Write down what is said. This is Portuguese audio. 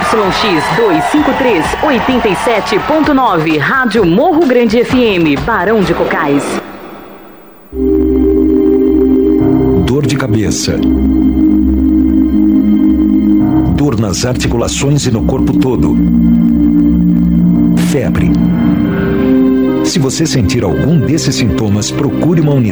ZYX 253, 87.9, Rádio Morro Grande FM, Barão de Cocais. Dor de cabeça. Dor nas articulações e no corpo todo. Febre. Se você sentir algum desses sintomas, procure uma unidade